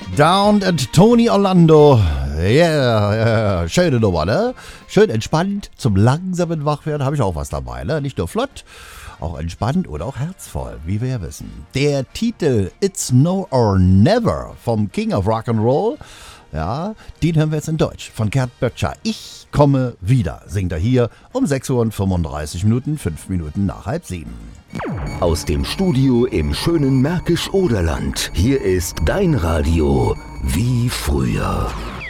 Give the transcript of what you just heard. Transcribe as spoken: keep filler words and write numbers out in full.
Down and Tony Orlando. Yeah, yeah, schöne Nummer, ne? Schön entspannt, zum langsamen Wachwerden habe ich auch was dabei, ne? Nicht nur flott, auch entspannt oder auch herzvoll, wie wir ja wissen. Der Titel It's No or Never vom King of Rock'n'Roll, ja, den hören wir jetzt in Deutsch von Gerd Böttcher. Ich komme wieder, singt er hier um sechs Uhr und fünfunddreißig Minuten, fünf Minuten nach halb sieben. Aus dem Studio im schönen Märkisch-Oderland. Hier ist dein Radio wie früher.